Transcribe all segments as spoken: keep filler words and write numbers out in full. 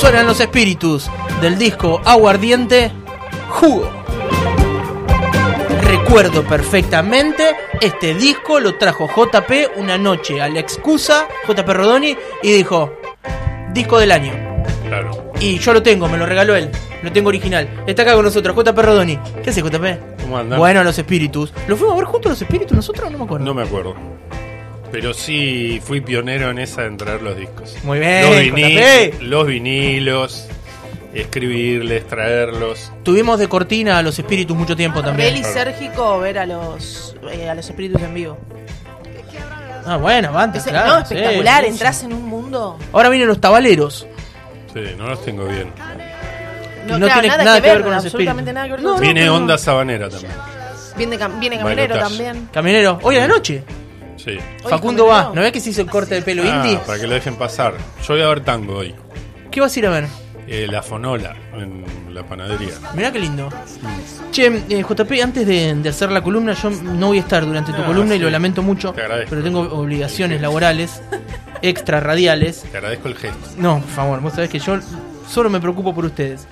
Suenan los espíritus del disco Aguardiente, Jugo. Recuerdo perfectamente, este disco lo trajo J P una noche a la excusa, J P Rodoni, y dijo, disco del año. Claro. Y yo lo tengo, me lo regaló él, lo tengo original. Está acá con nosotros, J P Rodoni. ¿Qué hace, J P? ¿Cómo andan? Bueno, los espíritus. ¿Lo fuimos a ver juntos los espíritus nosotros? No me acuerdo. No me acuerdo. Pero sí fui pionero en esa en traer los discos. Muy bien, Los, vinil, J P. los vinilos, escribirles, traerlos. Tuvimos de cortina a los espíritus mucho tiempo también. Beli Sérgico ver a los eh, a los espíritus en vivo. Ah, bueno, banda, Ese- claro. no, espectacular, sí, sí. entras en un mundo. Ahora vienen los tabaleros. Sí, no los tengo bien. Y no tiene nada que ver con los absolutamente espíritus. nada que ver No, con los Viene espíritus. Onda Sabanera también. Viene, cam- viene Caminero Bailotage. también. Caminero, hoy a la noche. Sí. Hoy Facundo Caminero. va. ¿No ves que se hizo el corte de pelo Ah, indie? para que lo dejen pasar. Yo voy a ver tango hoy. ¿Qué vas a ir a ver? Eh, la Fonola en la panadería. Mirá qué lindo. Che, eh, J P, antes de, de hacer la columna, yo no voy a estar durante tu Ah, columna y sí. lo lamento mucho, Te agradezco. pero tengo obligaciones laborales extra radiales. Te agradezco el gesto. No, por favor, vos sabés que yo solo me preocupo por ustedes.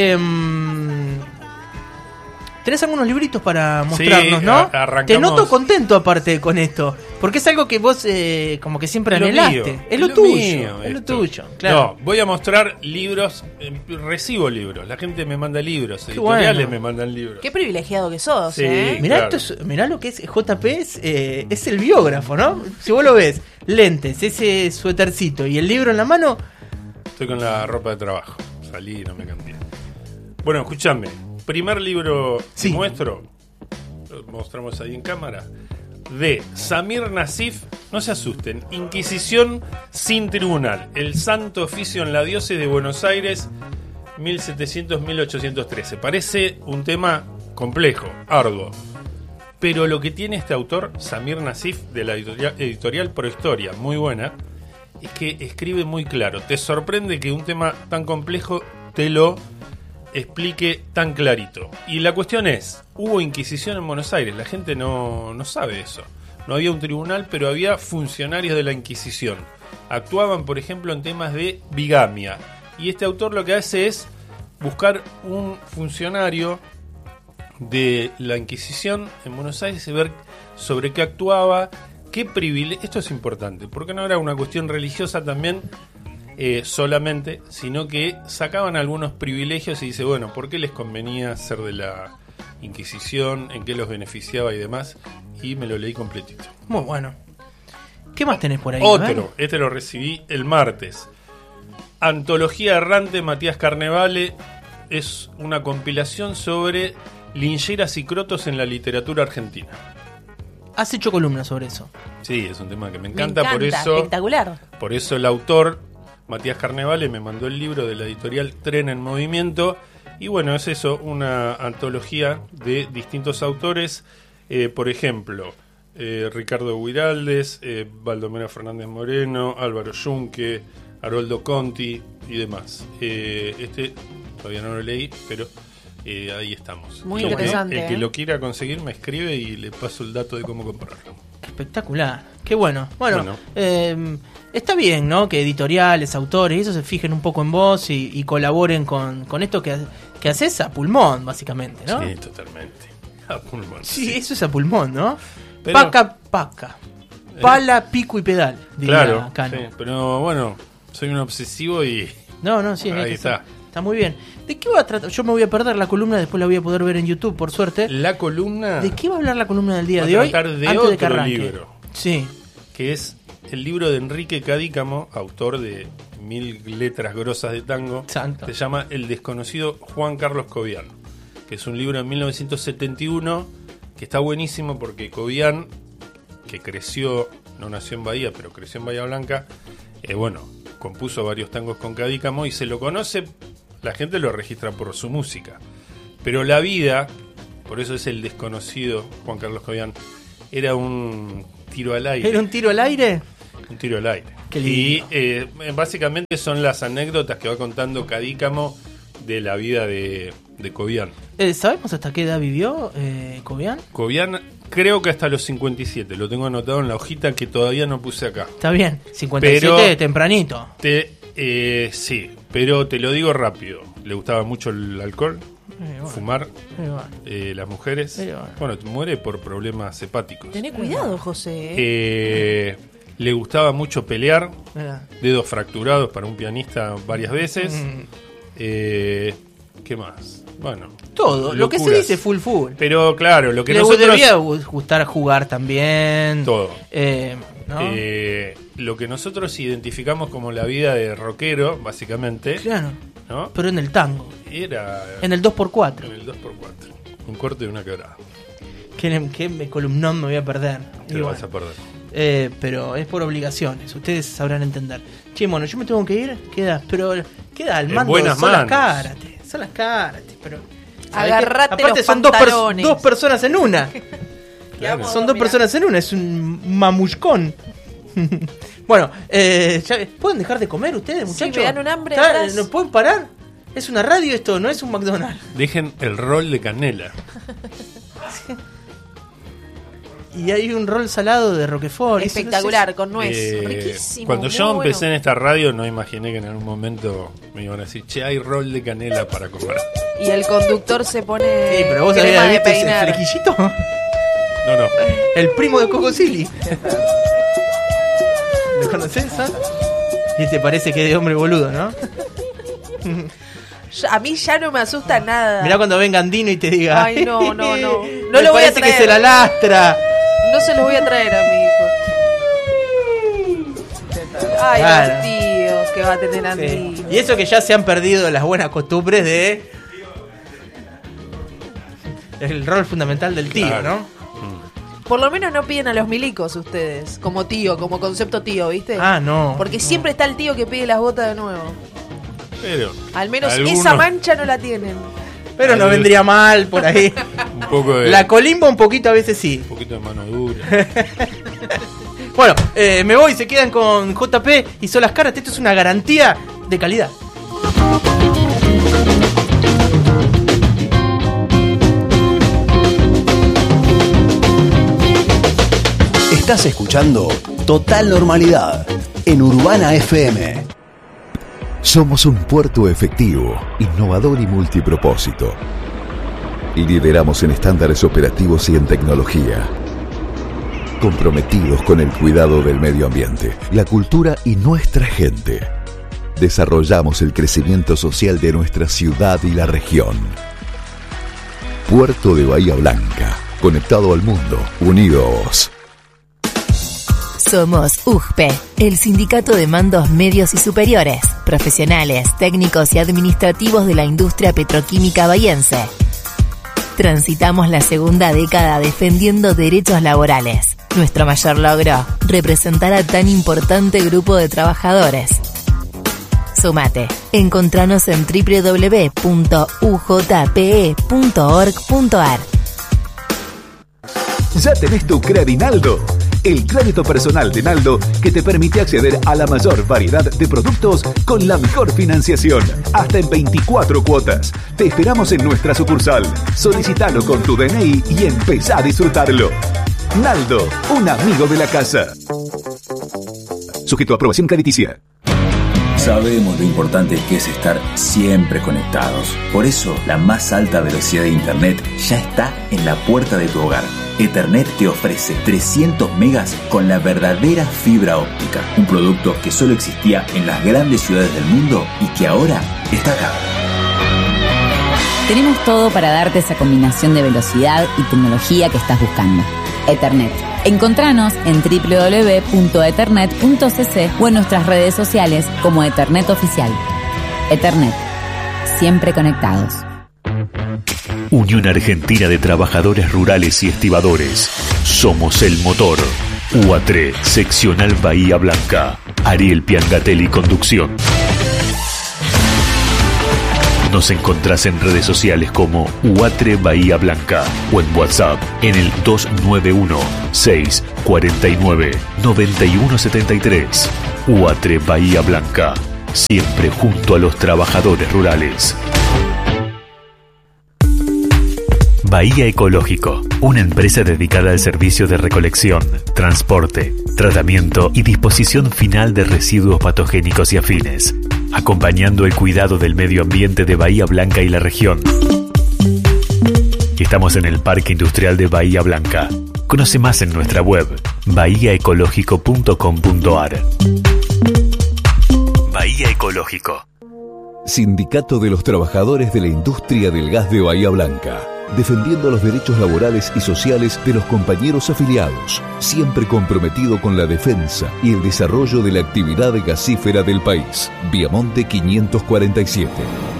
Em, Tenés algunos libritos para mostrarnos, Sí, ¿no? a- arrancamos. Te noto contento aparte con esto, porque es algo que vos eh, como que siempre Es lo anhelaste. mío, es lo es lo tuyo, mío es lo esto. tuyo, claro. No, voy a mostrar libros. eh, recibo libros. La gente me manda libros. Qué Editoriales bueno. me mandan libros. Qué privilegiado que sos, Sí. ¿eh? Mirá, claro. esto es- mirá lo que es J P, es, eh, es el biógrafo, ¿no? Si vos lo ves, lentes, ese suétercito y el libro en la mano. Estoy con la ropa de trabajo. Salí y no me cambié. Bueno, escúchame. Primer libro Sí. que muestro, lo mostramos ahí en cámara, de Samir Nasif. No se asusten. Inquisición sin tribunal. El santo oficio en la diócesis de Buenos Aires, mil setecientos a mil ochocientos trece. Parece un tema complejo, arduo. Pero lo que tiene este autor, Samir Nasif, de la editorial, editorial Prohistoria, muy buena, es que escribe muy claro. Te sorprende que un tema tan complejo te lo explique tan clarito. Y la cuestión es, hubo Inquisición en Buenos Aires, la gente no, no sabe eso. No había un tribunal, pero había funcionarios de la Inquisición. Actuaban, por ejemplo, en temas de bigamia. Y este autor lo que hace es buscar un funcionario de la Inquisición en Buenos Aires y ver sobre qué actuaba, qué privilegio. Esto es importante, porque no era una cuestión religiosa también eh, solamente, sino que sacaban algunos privilegios y dice, bueno, ¿por qué les convenía ser de la Inquisición? ¿En qué los beneficiaba y demás? Y me lo leí completito. Muy bueno. ¿Qué más tenés por ahí? A ver. Otro, este lo recibí el martes. Antología Errante, Matías Carnevale. Es una compilación sobre lincheras y crotos en la literatura argentina. Has hecho columnas sobre eso. Sí, es un tema que me Me encanta, encanta, por eso espectacular. por eso el autor, Matías Carnevale, me mandó el libro de la editorial Tren en Movimiento. Y bueno, es eso, una antología de distintos autores. Eh, por ejemplo, eh, Ricardo Guiraldes, eh, Baldomero Fernández Moreno, Álvaro Yunque, Haroldo Conti y demás. Eh, este todavía no lo leí, pero eh, ahí estamos. Muy El que- interesante, El que ¿eh? lo quiera conseguir me escribe y le paso el dato de cómo comprarlo. Espectacular. Qué bueno. Bueno, Bueno. eh, está bien, ¿no? Que editoriales, autores, y eso se fijen un poco en vos y, y colaboren con, con esto que, que haces a pulmón, básicamente, ¿no? Sí, totalmente. A pulmón, Sí, eso es a pulmón, ¿no? Pero- paca, paca. Pala, pico y pedal, diría Claro, Cano. sí, pero bueno, soy un obsesivo y No, no, sí, Ahí es que está. Está muy bien. ¿De qué va a tratar? Yo me voy a perder la columna, después la voy a poder ver en YouTube, por suerte. la columna ¿De qué va a hablar la columna del día Va a de hoy? tratar de antes de que otro arranque. libro. Sí. que es el libro de Enrique Cadícamo, autor de Mil letras grosas de tango. Exacto. Se llama El desconocido Juan Carlos Cobian, que es un libro de mil novecientos setenta y uno que está buenísimo porque Cobian, que creció, no nació en Bahía, pero creció en Bahía Blanca, eh, bueno, compuso varios tangos con Cadícamo y se lo conoce, la gente lo registra por su música, pero la vida, por eso es el desconocido Juan Carlos Cobian, era un tiro al aire. ¿Era un tiro al aire? Un tiro al aire. Qué Y lindo. eh, básicamente son las anécdotas que va contando Cadícamo de la vida de, de Cobian. Eh, ¿Sabemos hasta qué edad vivió eh, Cobian? Cobian creo que hasta los cincuenta y siete, lo tengo anotado en la hojita que todavía no puse acá. Está bien, cincuenta y siete Pero- tempranito. Te, eh, sí, Pero te lo digo rápido. Le gustaba mucho el alcohol, Eh, bueno, fumar, eh, bueno. eh, las mujeres. Eh, bueno. Bueno, muere por problemas hepáticos. Tené cuidado, José. ¿eh? Eh, le gustaba mucho pelear, Mirá. dedos fracturados para un pianista varias veces. Mm. Eh, ¿Qué más? Bueno, Todo, lo que se locuras. dice full full. Pero claro, lo que Le nosotros... debía gustar jugar también. Todo. Eh, ¿no? Eh, lo que nosotros identificamos como la vida de rockero, básicamente, Claro, ¿no? pero en el tango. Era En el dos por cuatro. en el dos por cuatro. Un corte y una quebrada. ¿Qué, qué columnón me voy a perder? Te Y lo bueno, vas a perder. eh, pero es por obligaciones, ustedes sabrán entender. Che, bueno, yo me tengo que ir, queda, pero queda al En mando, buenas son manos. las Karate, son las Karate, pero... ¿sabés Agarrate qué? Aparte los son dos, pers- pantalones. dos personas en una. Claro. Son dos personas en una, es un mamushcón. Bueno, eh, ya- ¿pueden dejar de comer ustedes, Sí, muchachos? me dan un hambre ¿Está- atrás. ¿No pueden parar? Es una radio esto, no es un McDonald's. Dejen el rol de canela. Y hay un rol salado de Roquefort. eso no sé Espectacular, con nuez. Eh, Riquísimo. Cuando yo muy empecé bueno. en esta radio, no imaginé que en algún momento me iban a decir, che, hay rol de canela para comer. Y el conductor se pone. Sí, pero vos crema habías de visto ese peinar. flequillito. No, no. El primo de Coco Silly. ¿Lo conocés, ah? Y te parece que es de hombre boludo, ¿no? Ya- A mí ya no me asusta nada. Mirá cuando venga Andino y te diga. Ay, no, no, no. No Me lo voy a parece que traer. se la lastra. No se los voy a traer a mi hijo. Ay, Claro. los tíos que va a tener Sí. Andy. Y eso que ya se han perdido las buenas costumbres de. El rol fundamental del tío, Claro. ¿no? Por lo menos no piden a los milicos ustedes, como tío, como concepto tío, ¿viste? Ah, no. Porque siempre está el tío que pide las botas de nuevo. Pero Al menos algunos- esa mancha no la tienen. Pero no Algo- vendría mal por ahí. un poco de, La colimba un poquito a veces sí. un poquito de mano dura. Bueno, eh, me voy, se quedan con J P y Solas Caras. Esto es una garantía de calidad. Estás escuchando Total Normalidad en Urbana F M. Somos un puerto efectivo, innovador y multipropósito. Lideramos en estándares operativos y en tecnología. Comprometidos con el cuidado del medio ambiente, la cultura y nuestra gente. Desarrollamos el crecimiento social de nuestra ciudad y la región. Puerto de Bahía Blanca, conectado al mundo, unidos. Somos U G P, el Sindicato de Mandos Medios y Superiores, profesionales, técnicos y administrativos de la industria petroquímica bahiense. Transitamos la segunda década defendiendo derechos laborales. Nuestro mayor logro, representar a tan importante grupo de trabajadores. Sumate. Encontranos en doble u doble u doble u punto u j p e punto org punto a r. Ya tenés tu Credinaldo, el crédito personal de Naldo que te permite acceder a la mayor variedad de productos con la mejor financiación, hasta en veinticuatro cuotas. Te esperamos en nuestra sucursal. Solicitalo con tu D N I y empezá a disfrutarlo. Naldo, un amigo de la casa. Sujeto a aprobación crediticia. Sabemos lo importante que es estar siempre conectados. Por eso, la más alta velocidad de Internet ya está en la puerta de tu hogar. Ethernet te ofrece trescientos megas con la verdadera fibra óptica. Un producto que solo existía en las grandes ciudades del mundo y que ahora está acá. Tenemos todo para darte esa combinación de velocidad y tecnología que estás buscando. Ethernet. Encontranos en doble u doble u doble u punto ethernet punto c c o en nuestras redes sociales como Ethernet Oficial. Ethernet. Siempre conectados. Unión Argentina de Trabajadores Rurales y Estibadores. Somos el motor. U A T R E, Seccional Bahía Blanca. Ariel Piangatelli, conducción. Nos encontrás en redes sociales como U A T R E Bahía Blanca o en WhatsApp en el dos nueve uno, seis cuatro nueve, nueve uno siete tres. U A T R E Bahía Blanca. Siempre junto a los trabajadores rurales. Bahía Ecológico, una empresa dedicada al servicio de recolección, transporte, tratamiento y disposición final de residuos patogénicos y afines. acompañando el cuidado del medio ambiente de Bahía Blanca y la región. Estamos en el Parque Industrial de Bahía Blanca. Conoce más en nuestra web bahía ecológico punto com punto a r. Bahía Ecológico. Sindicato de los Trabajadores de la Industria del Gas de Bahía Blanca. Defendiendo los derechos laborales y sociales de los compañeros afiliados, siempre comprometido con la defensa y el desarrollo de la actividad gasífera del país. Viamonte quinientos cuarenta y siete.